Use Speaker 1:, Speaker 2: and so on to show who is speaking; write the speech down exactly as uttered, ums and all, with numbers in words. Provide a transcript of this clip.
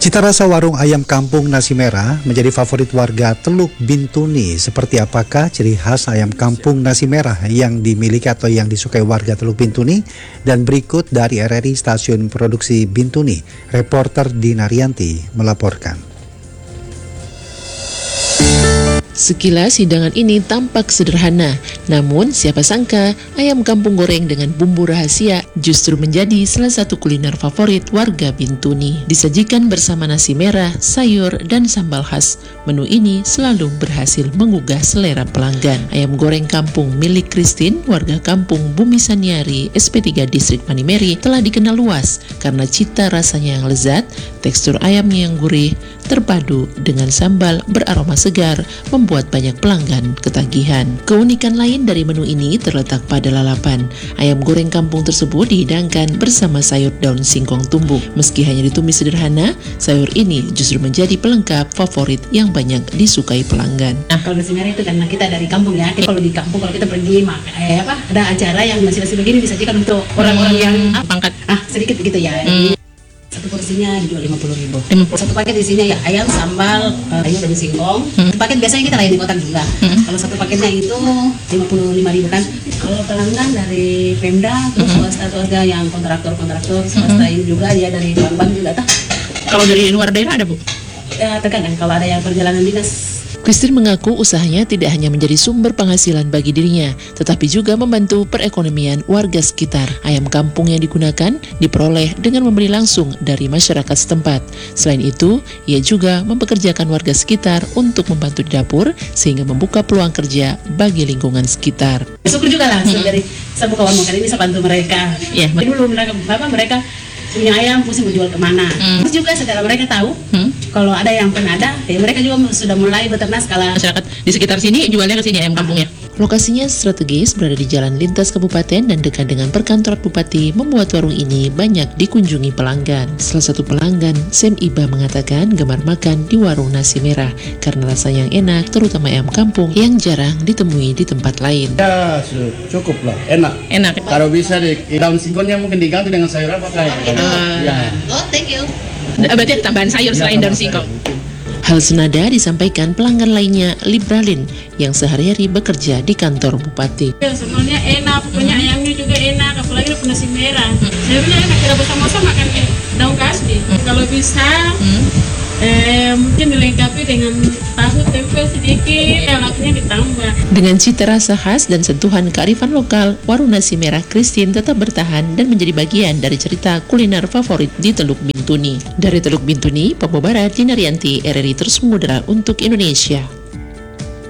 Speaker 1: Cita rasa warung ayam kampung nasi merah menjadi favorit warga Teluk Bintuni. Seperti apakah ciri khas ayam kampung nasi merah yang dimiliki atau yang disukai warga Teluk Bintuni? Dan berikut dari R R I Stasiun Produksi Bintuni, reporter Dina Rianti melaporkan.
Speaker 2: Sekilas hidangan ini tampak sederhana, namun siapa sangka ayam kampung goreng dengan bumbu rahasia justru menjadi salah satu kuliner favorit warga Bintuni. Disajikan bersama nasi merah, sayur, dan sambal khas, menu ini selalu berhasil menggugah selera pelanggan. Ayam goreng kampung milik Christine, warga kampung Bumi Saniari, S P tiga Distrik Manimeri, telah dikenal luas karena cita rasanya yang lezat, tekstur ayamnya yang gurih, terpadu dengan sambal beraroma segar, membuat banyak pelanggan ketagihan. Keunikan lain dari menu ini terletak pada lalapan. Ayam goreng kampung tersebut dihidangkan bersama sayur daun singkong tumbuk. Meski hanya ditumis sederhana, sayur ini justru menjadi pelengkap favorit yang banyak disukai pelanggan.
Speaker 3: Nah, kalau nasi merah itu karena kita dari kampung ya. Kita kalau di kampung kalau kita pergi mak, eh, apa ada acara yang nasi-nasi begini disajikan untuk orang-orang yang ah, pangkat ah sedikit begitu ya. Hmm. Satu porsinya dijual lima puluh ribu. Satu paket isinya ya ayam, sambal, sayur daun singkong. Hmm. Satu paket biasanya kita layani di kotak juga. Hmm. Kalau satu paketnya itu lima puluh lima ribu kan. Kalau pelanggan dari Pemda, terus hmm. swasta swasta yang kontraktor-kontraktor swasta hmm. ini juga ya dari bank-bank juga tak.
Speaker 2: Kalau dari luar daerah ada Bu?
Speaker 3: Ya terkadang kalau ada yang perjalanan dinas.
Speaker 2: Christine mengaku usahanya tidak hanya menjadi sumber penghasilan bagi dirinya, tetapi juga membantu perekonomian warga sekitar. Ayam kampung yang digunakan diperoleh dengan membeli langsung dari masyarakat setempat. Selain itu, ia juga mempekerjakan warga sekitar untuk membantu di dapur, sehingga membuka peluang kerja bagi lingkungan sekitar.
Speaker 3: Syukur juga langsung hmm. dari saya buka warung makan ini, saya bantu mereka. Ya, jadi dulu mereka, bapak mereka punya ayam, pusing mau jual kemana. Hmm. Terus juga setelah mereka tahu, hmm. kalau ada yang pernah ada, ya mereka juga sudah mulai beternak skala.
Speaker 2: Masyarakat di sekitar sini jualnya ke sini ayam kampungnya. Lokasinya strategis, berada di jalan lintas kabupaten dan dekat dengan perkantoran bupati, membuat warung ini banyak dikunjungi pelanggan. Salah satu pelanggan, Sem Iba, mengatakan gemar makan di warung nasi merah karena rasanya yang enak, terutama ayam kampung yang jarang ditemui di tempat lain.
Speaker 4: Ya, cukup lah, enak.
Speaker 2: Enak.
Speaker 4: Kalau bisa di daun singkongnya mungkin diganti dengan sayur apa kayak.
Speaker 2: Uh,
Speaker 4: ya.
Speaker 3: Oh, thank you.
Speaker 2: Berarti tambahan sayur selain daun singkong. Hal senada disampaikan pelanggan lainnya, Libralin, yang sehari-hari bekerja di kantor bupati.
Speaker 5: Ya, sebenarnya enak, pokoknya hmm. ayamnya juga enak, apalagi ada nasi merah. Hmm. Saya bilang enak, kita bersama-sama makan daun kasbi. Hmm. Kalau bisa, hmm. eh, mungkin dilengkapi dengan tahu tempe sedikit, yang lakunya ditambah.
Speaker 2: Dengan cita rasa khas dan sentuhan kearifan lokal, warung nasi merah Christine tetap bertahan dan menjadi bagian dari cerita kuliner favorit di Teluk Bintuni. Dari Teluk Bintuni, Papua Barat, Dina Rianti, R R I terus mengudara untuk Indonesia.